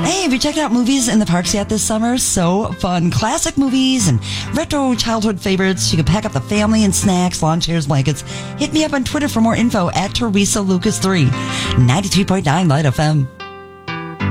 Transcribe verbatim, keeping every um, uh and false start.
Hey, have you checked out movies in the parks yet this summer? So fun. Classic movies and retro childhood favorites. You can pack up the family and snacks, lawn chairs, blankets. Hit me up on Twitter for more info at Teresa Lucas three. ninety-three point nine Light F M.